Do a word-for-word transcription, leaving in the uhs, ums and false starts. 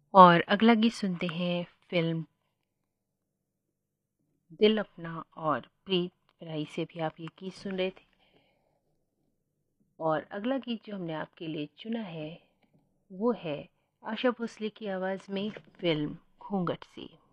और अगला गीत सुनते हैं फिल्म दिल अपना और प्रीत प्यारी से भी आप ये गीत सुन रहे थे। और अगला गीत जो हमने आपके लिए चुना है वो है आशा भोसले की आवाज़ में फिल्म घूंघट सी।